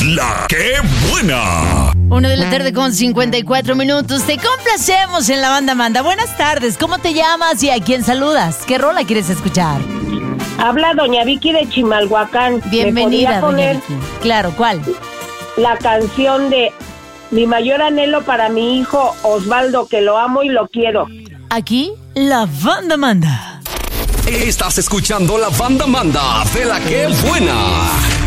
La que buena. 1:54 Te complacemos en la banda Manda. Buenas tardes, ¿cómo te llamas y a quién saludas? ¿Qué rola quieres escuchar? Habla doña Vicky de Chimalhuacán. Bienvenida, doña Vicky. Claro, ¿cuál? La canción de Mi mayor anhelo para mi hijo Osvaldo, que lo amo y lo quiero. Aquí, la banda Manda. Estás escuchando la banda Manda de La que buena.